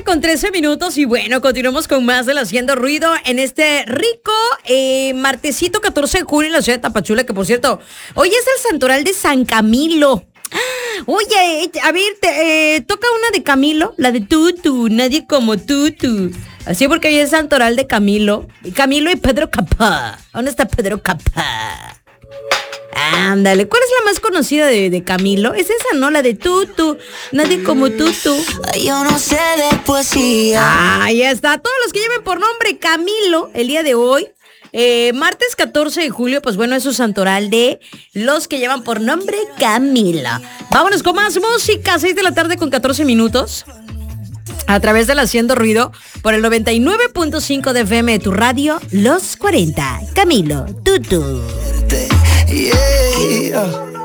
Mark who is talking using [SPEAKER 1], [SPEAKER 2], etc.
[SPEAKER 1] con 13 minutos y bueno, continuamos con más del Haciendo Ruido en este rico martesito 14 de julio en la ciudad de Tapachula, que por cierto, hoy es el santoral de San Camilo. Oye, a ver, toca una de Camilo, la de Tutu, nadie como Tutu. Así porque hoy es santoral de Camilo y Pedro Capó. ¿Dónde está Pedro Capó? Ándale, ¿cuál es la más conocida de Camilo? Es esa, ¿no? La de Tutu, nadie como Tutu.
[SPEAKER 2] Yo no sé de poesía.
[SPEAKER 1] Ahí está, todos los que lleven por nombre Camilo el día de hoy. Martes 14 de julio, pues bueno, es su santoral de los que llevan por nombre Camila. Vámonos con más música, 6 de la tarde con 14 minutos. A través del Haciendo Ruido por el 99.5 de FM de tu radio, Los 40. Camilo, Tutu.
[SPEAKER 2] Yeah.